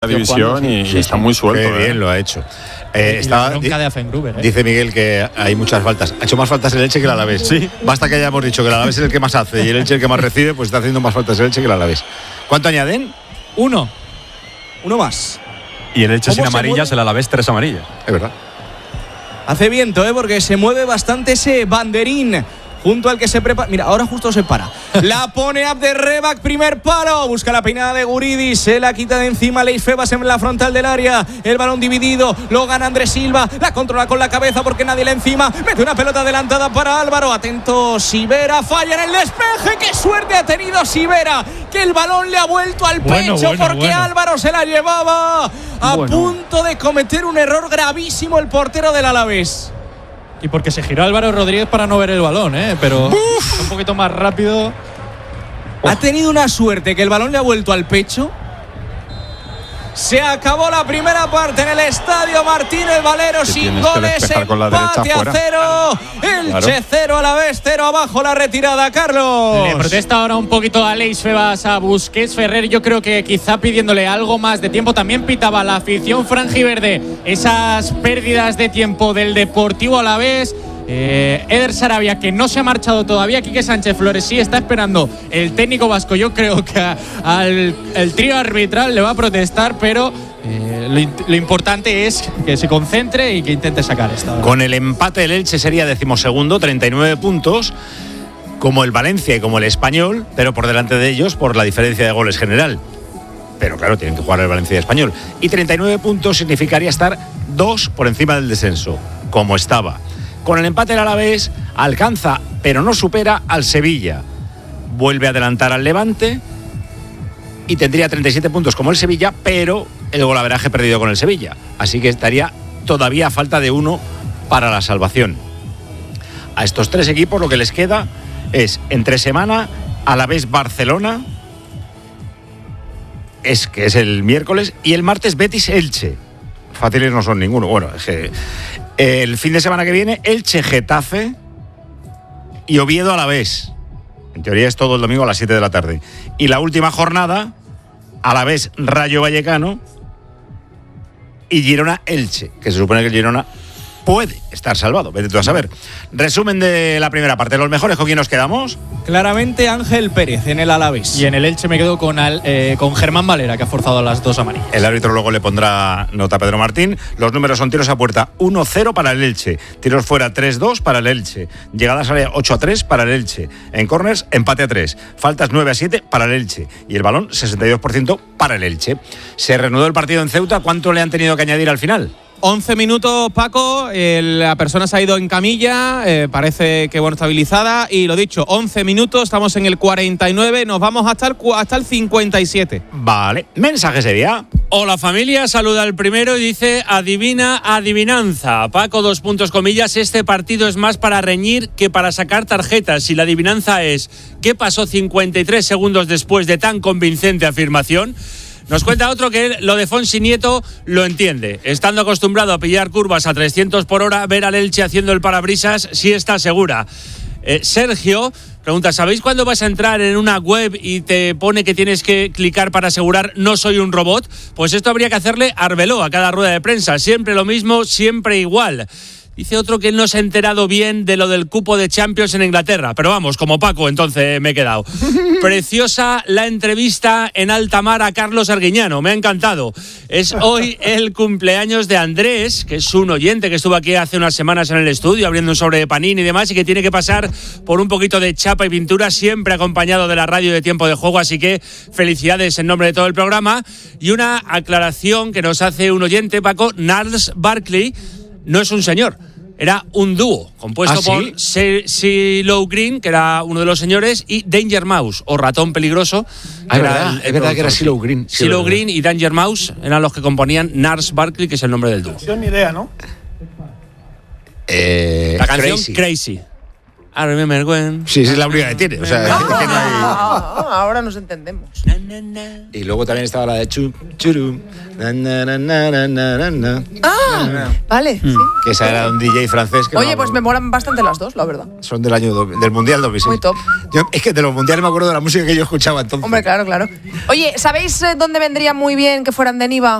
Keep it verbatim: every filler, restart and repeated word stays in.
división y, sí, y está sí. muy suelto. Qué eh. bien lo ha hecho. Eh, Y está, la bronca de Affengruber, ¿eh? Dice Miguel que hay muchas faltas. Ha hecho más faltas el Elche que el Alavés. Sí. Basta que hayamos dicho que el Alavés es el que más hace y el Elche el que más recibe, pues está haciendo más faltas el Elche que el Alavés. ¿Cuánto añaden? Uno. Uno más. Y el Elche sin ¿Cómo se amarillas, mueve? el Alavés tres amarillas. Es verdad. Hace viento, ¿eh? Porque se mueve bastante ese banderín junto al que se prepara. Mira, ahora justo se para. La pone Abderrebak, primer palo. Busca la peinada de Guridi. Se la quita de encima Leif Febas en la frontal del área. El balón dividido. Lo gana Andrés Silva. La controla con la cabeza porque nadie le encima. Mete una pelota adelantada para Álvaro. Atento Sivera. Falla en el despeje. ¡Qué suerte ha tenido Sivera! Que el balón le ha vuelto al Bueno, pecho bueno, porque bueno. Álvaro se la llevaba. A Bueno. punto de cometer un error gravísimo el portero del Alavés. Y porque se giró Álvaro Rodríguez para no ver el balón, ¿eh? Pero un poquito más rápido. Ha tenido una suerte que el balón le ha vuelto al pecho. Se acabó la primera parte en el estadio Martínez Valero Que sin tienes que goles. despejar con la derecha Empate a fuera. cero. Elche Claro. cero, Alavés cero. Abajo la retirada, Carlos. Le protesta ahora un poquito a Leif Febas, a Busquets. Ferrer, yo creo que quizá pidiéndole algo más de tiempo. También pitaba la afición franjiverde esas pérdidas de tiempo del Deportivo Alavés. Eh, Eder Sarabia, que no se ha marchado todavía. Quique Sánchez Flores sí está esperando el técnico vasco. Yo creo que a- al el trío arbitral le va a protestar, pero eh, lo, in- lo importante es que se concentre y que intente sacar esto. Con el empate el Elche sería decimosegundo, treinta y nueve puntos, como el Valencia y como el Español, pero por delante de ellos por la diferencia de goles general. Pero claro, tienen que jugar el Valencia y el Español. Y treinta y nueve puntos significaría estar dos por encima del descenso, como estaba. Con el empate el Alavés alcanza, pero no supera al Sevilla. Vuelve a adelantar al Levante y tendría treinta y siete puntos como el Sevilla, pero el golaveraje perdido con el Sevilla. Así que estaría todavía a falta de uno para la salvación. A estos tres equipos lo que les queda es entre semana Alavés Barcelona, es que es el miércoles, y el martes Betis Elche. Fáciles no son ninguno. Bueno, es que el fin de semana que viene Elche Getafe y Oviedo Alavés. En teoría es todo el domingo a las siete de la tarde. Y la última jornada Alavés Rayo Vallecano y Girona Elche, que se supone que el Girona puede estar salvado, vete tú a saber. Resumen de la primera parte, los mejores, ¿con quién nos quedamos? Claramente Ángel Pérez en el Alavés. Y en el Elche me quedo con, al, eh, con Germán Valera, que ha forzado las dos amarillas. El árbitro luego le pondrá nota a Pedro Martín. Los números son tiros a puerta uno cero para el Elche, tiros fuera tres dos para el Elche, llegadas a área ocho a tres para el Elche, en corners empate a tres, faltas nueve a siete para el Elche y el balón sesenta y dos por ciento para el Elche. Se reanudó el partido en Ceuta, ¿cuánto le han tenido que añadir al final? once minutos, Paco, eh, la persona se ha ido en camilla, eh, parece que bueno, estabilizada, y lo dicho, once minutos, estamos en el cuarenta y nueve, nos vamos hasta el, hasta el cincuenta y siete. Vale, mensaje sería. Hola familia, saluda el primero y dice: adivina, adivinanza. Paco, dos puntos comillas, este partido es más para reñir que para sacar tarjetas. Y la adivinanza es: ¿qué pasó cincuenta y tres segundos después de tan convincente afirmación? Nos cuenta otro que lo de Fonsi Nieto lo entiende. Estando acostumbrado a pillar curvas a trescientos por hora, ver al Elche haciendo el parabrisas sí está segura. Eh, Sergio pregunta: ¿sabéis cuándo vas a entrar en una web y te pone que tienes que clicar para asegurar no soy un robot? Pues esto habría que hacerle a Arbeloa a cada rueda de prensa. Siempre lo mismo, siempre igual. Dice otro que él no se ha enterado bien de lo del cupo de Champions en Inglaterra. Pero vamos, como Paco, entonces me he quedado. Preciosa la entrevista en alta mar a Carlos Arguiñano. Me ha encantado. Es hoy el cumpleaños de Andrés, que es un oyente que estuvo aquí hace unas semanas en el estudio abriendo un sobre de Panini y demás, y que tiene que pasar por un poquito de chapa y pintura, siempre acompañado de la radio de Tiempo de Juego. Así que felicidades en nombre de todo el programa. Y una aclaración que nos hace un oyente, Paco: Gnarls Barkley no es un señor. Era un dúo compuesto ¿Ah, sí? por CeeLo Green, que era uno de los señores, y Danger Mouse, o Ratón Peligroso. Ah, es verdad, es verdad que era CeeLo Green. Sí, CeeLo verdad. Green y Danger Mouse eran los que componían Gnarls Barkley, que es el nombre del dúo. Ni idea, ¿no? Eh, La canción Crazy. Crazy. I remember when. Sí, esa es la única que tiene. O sea, es que no hay... Ah, ahora nos entendemos. Y luego también estaba la de Chu, Churu. Na, na, na, na, na, na, na. Ah, vale. Sí. Que esa era un D J francés. Que Oye, no- pues me molan bastante las dos, la verdad. Son del año do- del Mundial dos mil seis. Muy top. Yo, es que de los mundiales me acuerdo de la música que yo escuchaba entonces. Hombre, claro, claro. Oye, ¿sabéis eh, dónde vendría muy bien que fueran de Niva?